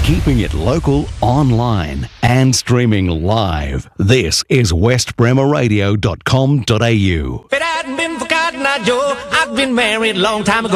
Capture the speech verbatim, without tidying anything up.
Keeping it local, online, and streaming live. This is west bremer radio dot com dot a u. If it hadn't been for Cotton Eye Joe, I'd been married a long time ago.